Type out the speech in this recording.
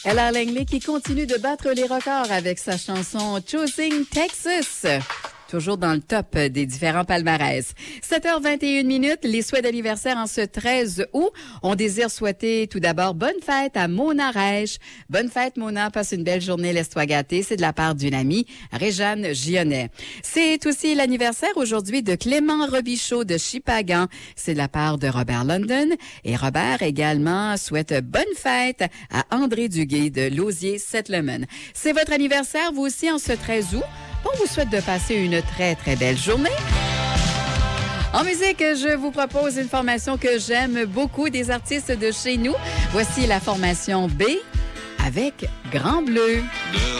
Ella Langley qui continue de battre les records avec sa chanson Choosing Texas. Toujours dans le top des différents palmarès. 7h21, les souhaits d'anniversaire en ce 13 août. On désire souhaiter tout d'abord bonne fête à Mona Reich. Bonne fête, Mona. Passe une belle journée, laisse-toi gâter. C'est de la part d'une amie, Réjeanne Gionnet. C'est aussi l'anniversaire aujourd'hui de Clément Robichaud de Chipagan. C'est de la part de Robert London. Et Robert également souhaite bonne fête à André Duguay de Lausier-Settlement. C'est votre anniversaire, vous aussi, en ce 13 août. On vous souhaite de passer une très, très belle journée. En musique, je vous propose une formation que j'aime beaucoup des artistes de chez nous. Voici la formation B avec Grand Bleu.